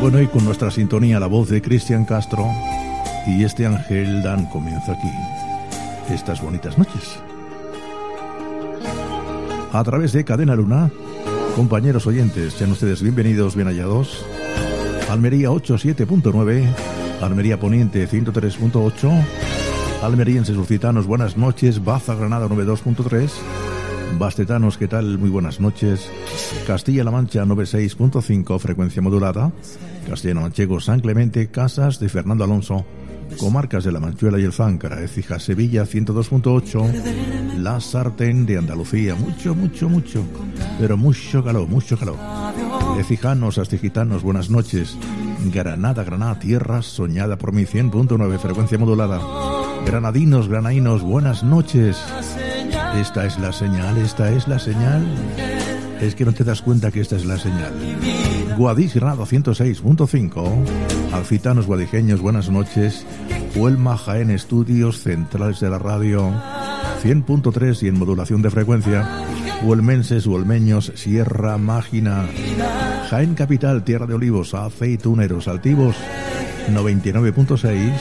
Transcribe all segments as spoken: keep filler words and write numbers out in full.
Bueno, y con nuestra sintonía, la voz de Cristian Castro y este Ángel Dan comienza aquí estas bonitas noches. A través de Cadena Luna, compañeros oyentes, sean ustedes bienvenidos, bien hallados. Almería ochenta y siete punto nueve, Almería Poniente ciento tres punto ocho, almerienses lusitanos, buenas noches. Baza Granada noventa y dos punto tres, bastetanos, ¿qué tal? Muy buenas noches. Castilla-La Mancha noventa y seis punto cinco, frecuencia modulada. Castellano-Manchego, San Clemente, Casas de Fernando Alonso, comarcas de La Manchuela y el Záncara, Écija, Sevilla ciento dos punto ocho, La Sartén de Andalucía, mucho, mucho, mucho, pero mucho calor, mucho calor. Ecijanos, astigitanos, buenas noches. Granada, Granada, tierra soñada por mí, cien punto nueve, frecuencia modulada. Granadinos, granainos, buenas noches. Esta es la señal, esta es la señal. Es que no te das cuenta que esta es la señal. Guadix, Granada ciento seis punto cinco. Alcitanos, guadijeños, buenas noches. Huelma, Jaén, estudios centrales de la radio, cien punto tres y en modulación de frecuencia. Huelmenses, huelmeños, Sierra Mágina. Jaén capital, tierra de olivos, aceituneros, altivos, noventa y nueve punto seis.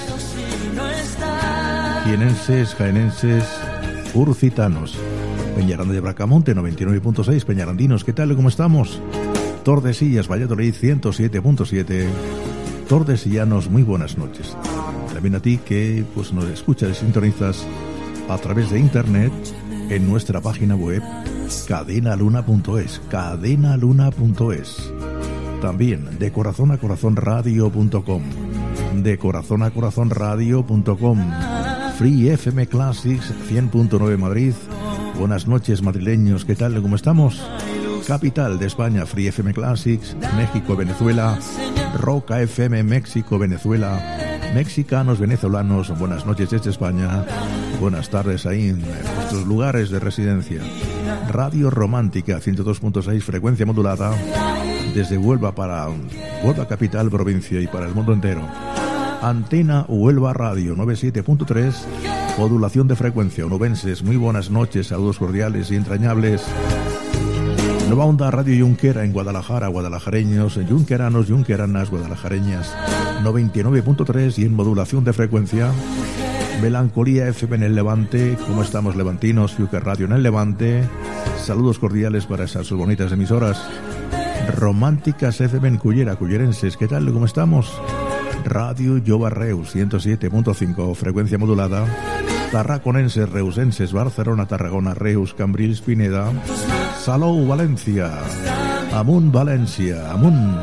Jienenses, jaenenses, urcitanos. Peñaranda de Bracamonte, noventa y nueve punto seis. Peñarandinos, ¿qué tal? ¿Cómo estamos? Tordesillas, Valladolid, ciento siete punto siete. Tordesillanos, muy buenas noches. También a ti que pues nos escuchas y sintonizas a través de internet en nuestra página web cadenaluna punto es, cadenaluna punto es. También de corazón a corazón radio punto com, de corazón a corazón radio punto com. Free F M Classics cien punto nueve Madrid. Buenas noches, madrileños, ¿qué tal? ¿Cómo estamos? Capital de España, Free F M Classics. México, Venezuela, Roca F M, México, Venezuela. Mexicanos, venezolanos, buenas noches desde España. Buenas tardes ahí en vuestros lugares de residencia. Radio Romántica, ciento dos punto seis, frecuencia modulada. Desde Huelva para Huelva capital, provincia y para el mundo entero. Antena Huelva Radio, noventa y siete punto tres. Modulación de frecuencia, onubenses, muy buenas noches, saludos cordiales y entrañables. Nueva Onda Radio Yunquera en Guadalajara, guadalajareños, yunqueranos, yunqueranas, guadalajareñas, noventa y nueve punto tres y en modulación de frecuencia. Melancolía F M en el Levante, ¿cómo estamos, levantinos? Yuque Radio en el Levante, saludos cordiales para esas bonitas emisoras. Románticas F M en Cullera, cullerenses, ¿qué tal? ¿Cómo estamos? Radio Jova Reus, ciento siete punto cinco, frecuencia modulada. Tarraconenses, reusenses, Barcelona, Tarragona, Reus, Cambrils, Pineda. Salou, Valencia. Amunt, Valencia. Amunt.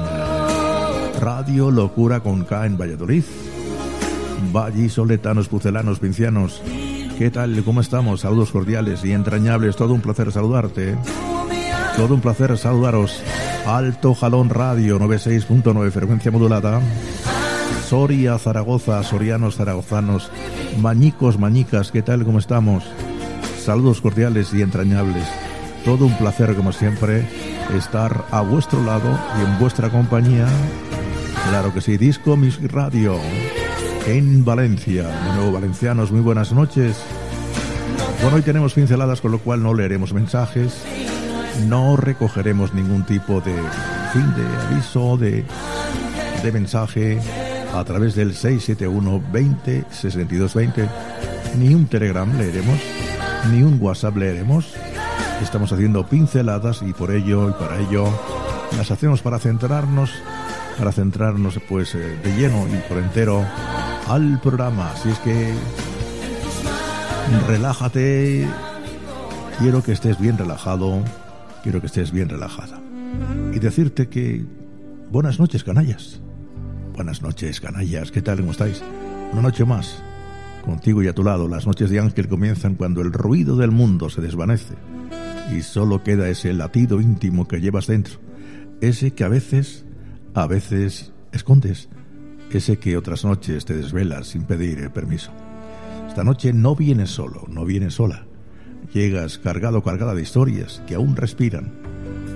Radio Locura con K en Valladolid. Vallisoletanos, pucelanos, pincianos, ¿qué tal? ¿Cómo estamos? Saludos cordiales y entrañables. Todo un placer saludarte. Todo un placer saludaros. Alto Jalón Radio, noventa y seis punto nueve, frecuencia modulada. Soria, Zaragoza, sorianos, zaragozanos, mañicos, mañicas, ¿qué tal? ¿Cómo estamos? Saludos cordiales y entrañables. Todo un placer, como siempre, estar a vuestro lado y en vuestra compañía. Claro que sí, Disco Music Radio en Valencia. De nuevo, valencianos, muy buenas noches. Bueno, hoy tenemos pinceladas, con lo cual no leeremos mensajes, no recogeremos ningún tipo de fin de aviso, de, de mensaje a través del seis siete uno, veinte, sesenta y dos veinte. Ni un Telegram leeremos, ni un WhatsApp leeremos. Estamos haciendo pinceladas y por ello y para ello las hacemos para centrarnos, para centrarnos pues de lleno y por entero al programa. Así es que relájate, quiero que estés bien relajado, quiero que estés bien relajada. Y decirte que buenas noches, canallas. Buenas noches, canallas, ¿qué tal? ¿Cómo estáis? Una noche más, contigo y a tu lado. Las noches de Ángel comienzan cuando el ruido del mundo se desvanece y solo queda ese latido íntimo que llevas dentro, ese que a veces, a veces escondes, ese que otras noches te desvelas sin pedir permiso. Esta noche no vienes solo, no vienes sola. Llegas cargado, cargada de historias que aún respiran,